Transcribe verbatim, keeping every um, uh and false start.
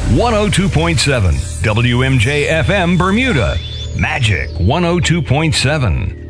one oh two point seven W M J F M Bermuda. Magic one oh two point seven.